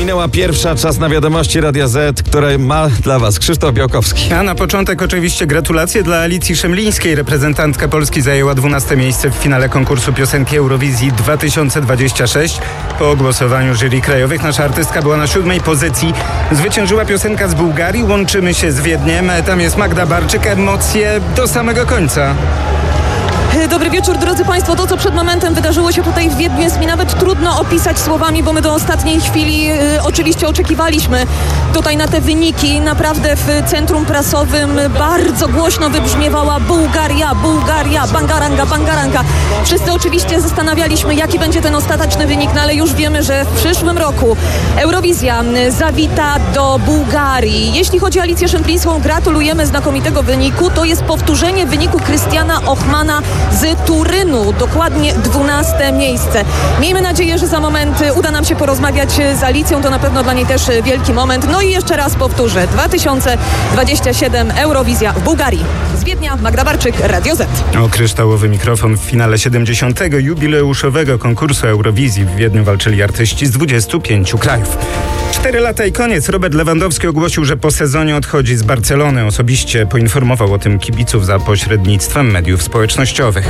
Minęła pierwsza, czas na wiadomości Radia Z, które ma dla Was Krzysztof Białkowski. A na początek oczywiście gratulacje dla Alicji Szemlińskiej. Reprezentantka Polski zajęła 12. miejsce w finale konkursu piosenki Eurowizji 2026. Po głosowaniu jury krajowych nasza artystka była na 7. pozycji. Zwyciężyła piosenka z Bułgarii. Łączymy się z Wiedniem. Tam jest Magda Barczyk. Emocje do samego końca. Dobry wieczór, drodzy Państwo. To, co przed momentem wydarzyło się tutaj w Wiedniu, jest mi nawet trudno opisać słowami, bo my do ostatniej chwili oczywiście oczekiwaliśmy tutaj na te wyniki. Naprawdę w centrum prasowym bardzo głośno wybrzmiewała Bułgaria, Bułgaria, bangaranga, bangaranga. Wszyscy oczywiście zastanawialiśmy, jaki będzie ten ostateczny wynik, no ale już wiemy, że w przyszłym roku Eurowizja zawita do Bułgarii. Jeśli chodzi o Alicję Szemplińską, gratulujemy znakomitego wyniku. To jest powtórzenie wyniku Krystiana Ochmana z Turynu, dokładnie 12. miejsce. Miejmy nadzieję, że za moment uda nam się porozmawiać z Alicją, to na pewno dla niej też wielki moment. No i jeszcze raz powtórzę, 2027 Eurowizja w Bułgarii. Z Wiednia, Magda Barczyk, Radio Z. O kryształowy mikrofon w finale 70. jubileuszowego konkursu Eurowizji w Wiedniu walczyli artyści z 25 krajów. 4 lata i koniec. Robert Lewandowski ogłosił, że po sezonie odchodzi z Barcelony. Osobiście poinformował o tym kibiców za pośrednictwem mediów społecznościowych.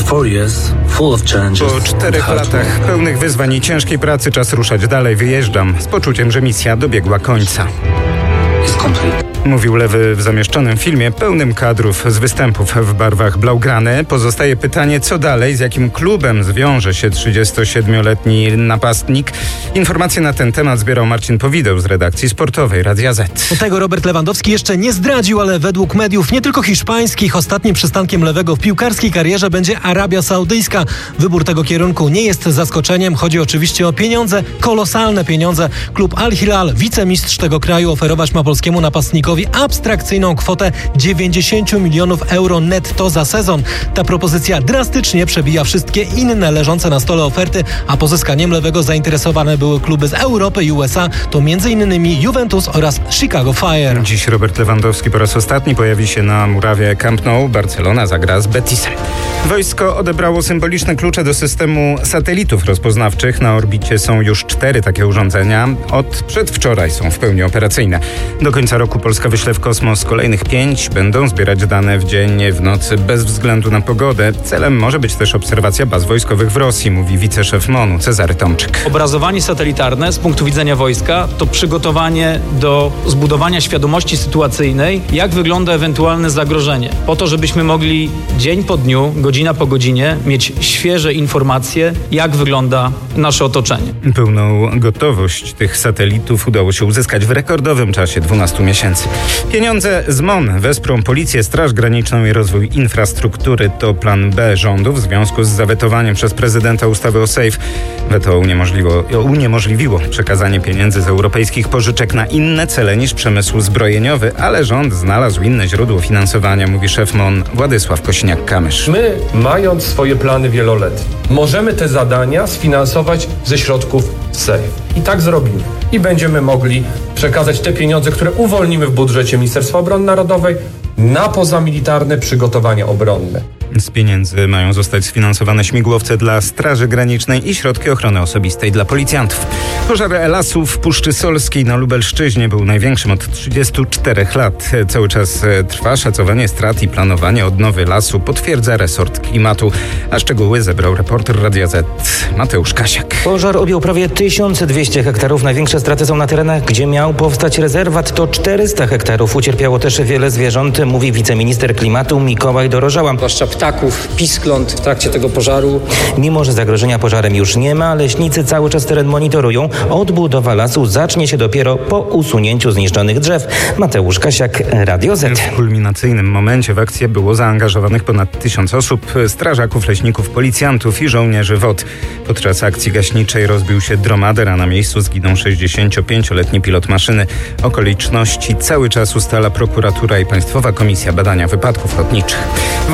Po 4 latach pełnych wyzwań i ciężkiej pracy czas ruszać dalej. Wyjeżdżam z poczuciem, że misja dobiegła końca. Mówił Lewy w zamieszczonym filmie pełnym kadrów z występów w barwach blaugrane. Pozostaje pytanie, co dalej, z jakim klubem zwiąże się 37-letni napastnik. Informacje na ten temat zbierał Marcin Powideł z redakcji sportowej Radia Z. Tego Robert Lewandowski jeszcze nie zdradził, ale według mediów nie tylko hiszpańskich ostatnim przystankiem Lewego w piłkarskiej karierze będzie Arabia Saudyjska. Wybór tego kierunku nie jest zaskoczeniem. Chodzi oczywiście o pieniądze, kolosalne pieniądze. Klub Al Hilal, wicemistrz tego kraju, oferować ma polskiemu napastnikowi abstrakcyjną kwotę 90 milionów euro netto za sezon. Ta propozycja drastycznie przebija wszystkie inne leżące na stole oferty, a pozyskaniem Lewego zainteresowane były kluby z Europy i USA, to m.in. Juventus oraz Chicago Fire. Dziś Robert Lewandowski po raz ostatni pojawi się na murawie Camp Nou. Barcelona zagra z Betisem. Wojsko odebrało symboliczne klucze do systemu satelitów rozpoznawczych. Na orbicie są już 4 takie urządzenia. Od przedwczoraj są w pełni operacyjne. Do końca roku Polska wyśle w kosmos kolejnych 5. Będą zbierać dane w dzień, w nocy, bez względu na pogodę. Celem może być też obserwacja baz wojskowych w Rosji, mówi wiceszef MON-u Cezary Tomczyk. Obrazowanie satelitarne z punktu widzenia wojska to przygotowanie do zbudowania świadomości sytuacyjnej, jak wygląda ewentualne zagrożenie. Po to, żebyśmy mogli dzień po dniu, godzina po godzinie mieć świeże informacje, jak wygląda nasze otoczenie. Pełną gotowość tych satelitów udało się uzyskać w rekordowym czasie 12 miesięcy. Pieniądze z MON wesprą Policję, Straż Graniczną i rozwój infrastruktury. To plan B rządu w związku z zawetowaniem przez prezydenta ustawy o SAFE. Weto uniemożliwiło przekazanie pieniędzy z europejskich pożyczek na inne cele niż przemysł zbrojeniowy, ale rząd znalazł inne źródło finansowania, mówi szef MON Władysław Kosiniak-Kamysz. My, mając swoje plany wieloletnie, możemy te zadania sfinansować ze środków SAFE. I tak zrobimy. I będziemy mogli przekazać te pieniądze, które uwolnimy w budżecie Ministerstwa Obrony Narodowej na pozamilitarne przygotowania obronne. Z pieniędzy mają zostać sfinansowane śmigłowce dla Straży Granicznej i środki ochrony osobistej dla policjantów. Pożar lasów w Puszczy Solskiej na Lubelszczyźnie był największym od 34 lat. Cały czas trwa szacowanie strat i planowanie odnowy lasu, potwierdza resort klimatu. A szczegóły zebrał reporter Radia Z Mateusz Kasiak. Pożar objął prawie 1200 hektarów. Największe straty są na terenach, gdzie miał powstać rezerwat. To 400 hektarów. Ucierpiało też wiele zwierząt, mówi wiceminister klimatu Mikołaj Dorożała. Zwłaszcza ptaków, piskląt w trakcie tego pożaru. Mimo że zagrożenia pożarem już nie ma, leśnicy cały czas teren monitorują. Odbudowa lasu zacznie się dopiero po usunięciu zniszczonych drzew. Mateusz Kasiak, Radio Z. W kulminacyjnym momencie w akcję było zaangażowanych ponad 1000 osób, strażaków, leśników, policjantów i żołnierzy WOT. Podczas akcji gaśniczej rozbił się dromader, a na miejscu zginął 65-letni pilot maszyny. Okoliczności cały czas ustala prokuratura i Państwowa Komisja Badania Wypadków Lotniczych. W Gdańsku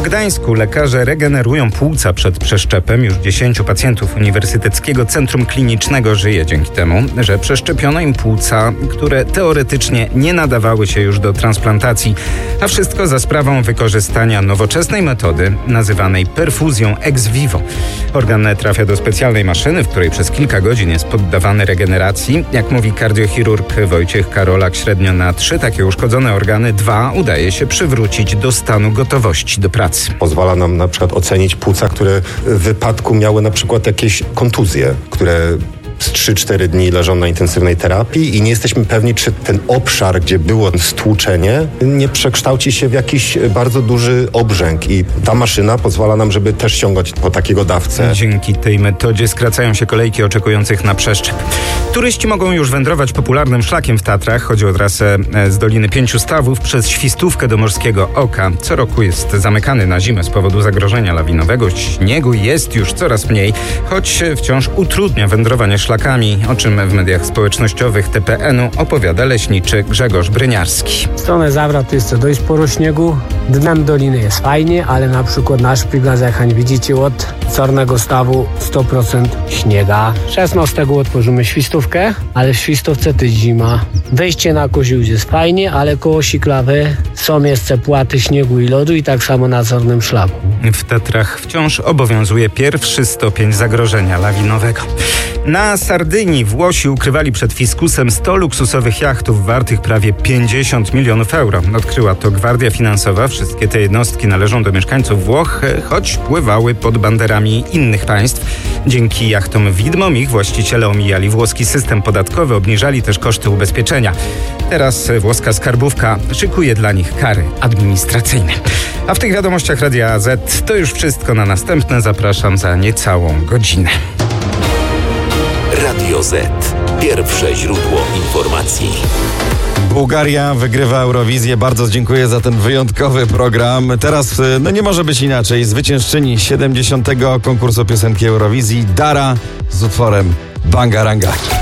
roku lekarze regenerują płuca przed przeszczepem. Już 10 pacjentów Uniwersyteckiego Centrum Klinicznego żyje dzięki temu, że przeszczepiono im płuca, które teoretycznie nie nadawały się już do transplantacji, a wszystko za sprawą wykorzystania nowoczesnej metody nazywanej perfuzją ex vivo. Organ trafia do specjalnej maszyny, w której przez kilka godzin jest poddawany regeneracji. Jak mówi kardiochirurg Wojciech Karolak, średnio na 3 takie uszkodzone organy 2 udaje się przywrócić do stanu gotowości do pracy. Pozwala nam na przykład ocenić płuca, które w wypadku miały na przykład jakieś kontuzje, które z 3-4 dni leżą na intensywnej terapii i nie jesteśmy pewni, czy ten obszar, gdzie było stłuczenie, nie przekształci się w jakiś bardzo duży obrzęk i ta maszyna pozwala nam, żeby też sięgać po takiego dawcę. Dzięki tej metodzie skracają się kolejki oczekujących na przeszczep. Turyści mogą już wędrować popularnym szlakiem w Tatrach. Chodzi o trasę z Doliny Pięciu Stawów przez Świstówkę do Morskiego Oka. Co roku jest zamykany na zimę z powodu zagrożenia lawinowego. Śniegu jest już coraz mniej, choć wciąż utrudnia wędrowanie szlakami, o czym w mediach społecznościowych TPN-u opowiada leśniczy Grzegorz Bryniarski. W stronę Zawrat jest dość sporo śniegu, dnem doliny jest fajnie, ale na przykład nasz przygaz, jak widzicie, od Czarnego Stawu 100% śniega. 16 otworzymy Świstówkę, ale w Świstówce to zima. Wejście na Koziół jest fajnie, ale koło Siklawy są jeszcze płaty śniegu i lodu i tak samo na Czarnym Szlaku. W Tatrach wciąż obowiązuje pierwszy stopień zagrożenia lawinowego. Na Sardynii Włosi ukrywali przed fiskusem 100 luksusowych jachtów wartych prawie 50 milionów euro. Odkryła to Gwardia Finansowa. Wszystkie te jednostki należą do mieszkańców Włoch, choć pływały pod banderami innych państw. Dzięki jachtom widmom ich właściciele omijali włoski system podatkowy, obniżali też koszty ubezpieczenia. Teraz włoska skarbówka szykuje dla nich kary administracyjne. A w tych wiadomościach Radia Z to już wszystko. Na następne zapraszam za niecałą godzinę. Radio Z. Pierwsze źródło informacji. Bułgaria wygrywa Eurowizję. Bardzo dziękuję za ten wyjątkowy program. Teraz nie może być inaczej. Zwyciężczyni 70. konkursu piosenki Eurowizji Dara z utworem Bangaranga.